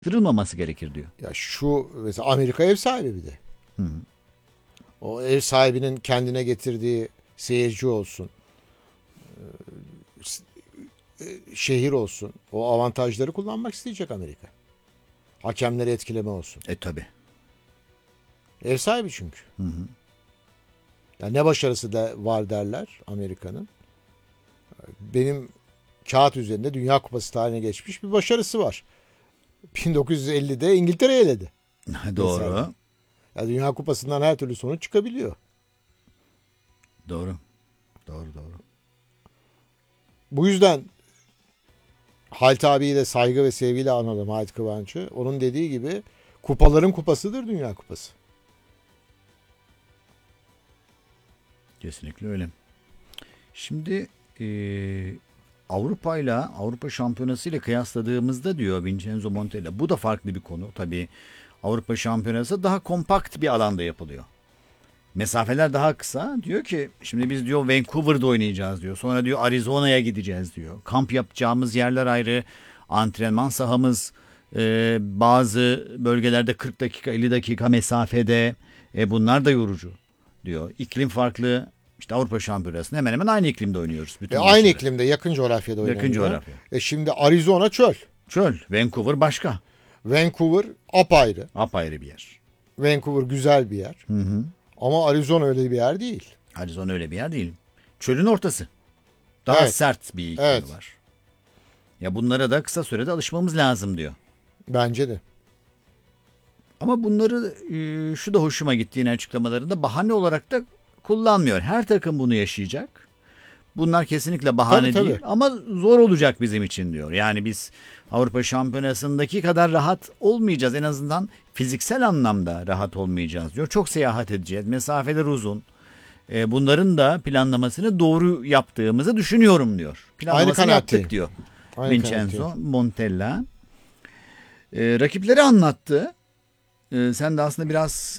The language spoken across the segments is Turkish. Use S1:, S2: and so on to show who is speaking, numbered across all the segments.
S1: kırılmaması gerekir diyor.
S2: Ya şu mesela Amerika ev sahibi bir de.
S1: Hı.
S2: O ev sahibinin kendine getirdiği seyirci olsun, şehir olsun. O avantajları kullanmak isteyecek Amerika. Hakemleri etkileme olsun.
S1: Tabii.
S2: Ev sahibi çünkü.
S1: Hı hı.
S2: Ya ne başarısı da var derler Amerika'nın. Benim kağıt üzerinde Dünya Kupası tarihine geçmiş bir başarısı var. 1950'de İngiltere eledi.
S1: Doğru.
S2: Mesela. Ya Dünya Kupası'ndan her türlü sonuç çıkabiliyor.
S1: Doğru.
S2: Bu yüzden Halit abiyi de saygı ve sevgiyle analım, Halit Kıvanç'ı. Onun dediği gibi kupaların kupasıdır Dünya Kupası.
S1: Kesinlikle öyle. Şimdi Avrupa Şampiyonası ile kıyasladığımızda diyor Vincenzo Montella, bu da farklı bir konu. Tabii Avrupa Şampiyonası daha kompakt bir alanda yapılıyor. Mesafeler daha kısa. Diyor ki şimdi biz diyor Vancouver'da oynayacağız diyor. Sonra diyor Arizona'ya gideceğiz diyor. Kamp yapacağımız yerler ayrı. Antrenman sahamız bazı bölgelerde 40 dakika 50 dakika mesafede. Bunlar da yorucu diyor. İklim farklı. İşte Avrupa Şampiyonası'nda hemen hemen aynı iklimde oynuyoruz. Bütün
S2: Aynı iklimde, yakın coğrafyada oynanıyor.
S1: Yakın coğrafya.
S2: Şimdi Arizona çöl.
S1: Çöl. Vancouver başka.
S2: Vancouver apayrı.
S1: Apayrı bir yer.
S2: Vancouver güzel bir yer.
S1: Hı hı.
S2: Ama Arizona öyle bir yer değil.
S1: Arizona öyle bir yer değil. Çölün ortası. Daha
S2: Evet.
S1: sert bir iklimi var. Ya bunlara da kısa sürede alışmamız lazım diyor.
S2: Bence de.
S1: Ama bunları şu da hoşuma gittiğini açıklamalarında bahane olarak da kullanmıyor. Her takım bunu yaşayacak. Bunlar kesinlikle bahane
S2: Tabii.
S1: değil ama zor olacak bizim için diyor. Yani biz Avrupa Şampiyonası'ndaki kadar rahat olmayacağız. En azından fiziksel anlamda rahat olmayacağız diyor. Çok seyahat edeceğiz. Mesafeler uzun. Bunların da planlamasını doğru yaptığımızı düşünüyorum diyor. Planlamasını yaptık diyor. Vincenzo Montella. Rakipleri anlattı. Sen de aslında biraz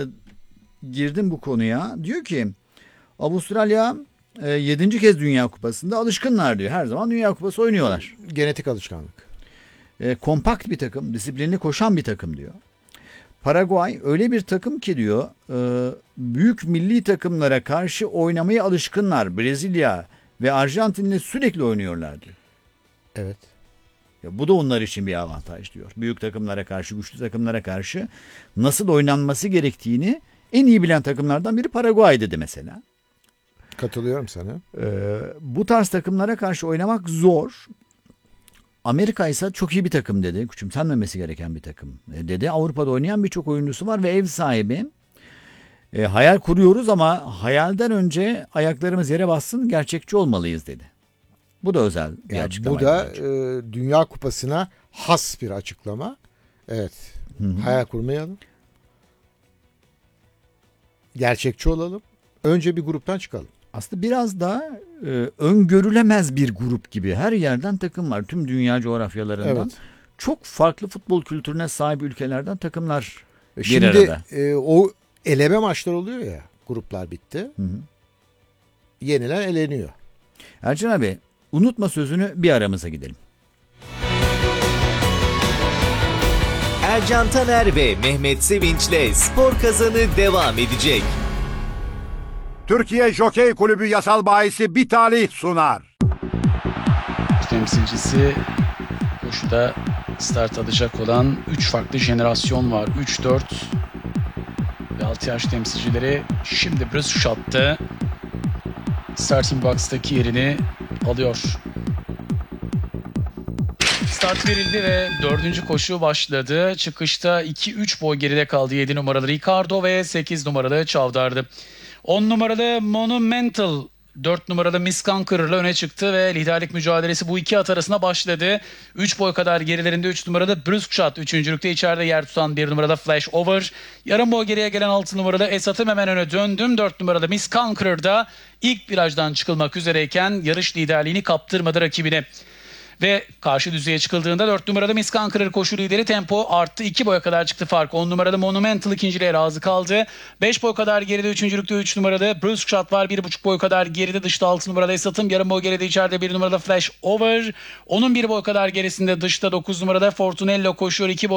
S1: girdin bu konuya. Diyor ki Avustralya 7. kez Dünya Kupası'nda, alışkınlar diyor. Her zaman Dünya Kupası oynuyorlar.
S2: Genetik alışkanlık.
S1: Kompakt bir takım, disiplinli koşan bir takım diyor. Paraguay öyle bir takım ki diyor büyük milli takımlara karşı oynamaya alışkınlar. Brezilya ve Arjantin'le sürekli oynuyorlar diyor.
S2: Evet.
S1: Ya bu da onlar için bir avantaj diyor. Büyük takımlara karşı, güçlü takımlara karşı nasıl oynanması gerektiğini en iyi bilen takımlardan biri Paraguay dedi mesela.
S2: Katılıyorum sana.
S1: Bu tarz takımlara karşı oynamak zor. Amerika ise çok iyi bir takım dedi. Küçümsenmemesi gereken bir takım dedi. Avrupa'da oynayan birçok oyuncusu var ve ev sahibi. Hayal kuruyoruz ama hayalden önce ayaklarımız yere bassın, gerçekçi olmalıyız dedi. Bu da özel bir açıklama.
S2: Bu da Dünya Kupası'na has bir açıklama. Evet. Hı-hı. Hayal kurmayalım. Gerçekçi olalım. Önce bir gruptan çıkalım.
S1: Aslında biraz da öngörülemez bir grup gibi. Her yerden takım var. Tüm dünya coğrafyalarından. Evet. Çok farklı futbol kültürüne sahip ülkelerden takımlar bir arada.
S2: Şimdi o eleme maçlar oluyor ya. Gruplar bitti. Hı-hı. Yenilen eleniyor.
S1: Ercan abi, unutma sözünü, bir aramıza gidelim.
S3: Ercan Taner ve Mehmet Sevinç'le Spor Kazanı devam edecek.
S4: Türkiye Jokey Kulübü yasal bahisi bir talih sunar.
S5: Temsilcisi koşuda start alacak olan 3 farklı jenerasyon var. 3, 4 ve 6 yaş temsilcileri şimdi Bruce Schott'ta starting box'taki yerini alıyor. Start verildi ve 4. koşu başladı. Çıkışta 2-3 boy geride kaldı 7 numaralı Ricardo ve 8 numaralı Çavdar'dı. 10 numaralı Monumental 4 numaralı Miss Conqueror'la öne çıktı ve liderlik mücadelesi bu iki at arasında başladı. 3 boy kadar gerilerinde 3 numaralı Brusque Shot. 3. içeride yer tutan 1 numaralı Flash Over. Yarım boy geriye gelen 6 numaralı Esat'ım hemen öne döndüm. 4 numaralı Miss Conqueror'da ilk virajdan çıkılmak üzereyken yarış liderliğini kaptırmadı rakibine. Ve karşı düzeye çıkıldığında 4 numaralı Miss Conqueror koşu lideri, tempo arttı. 2 boya kadar çıktı fark. 10 numaralı Monumental ikinciliğe razı kaldı. 5 boy kadar geride üçüncülükte 3 numaralı Bruce Shot var. 1,5 boy kadar geride dışta 6 numaralı Esat'ım. Yarım boy geride içeride 1 numaralı Flash Over. Onun 1 boy kadar gerisinde dışta 9 numarada Fortunello koşuyor. 2 boy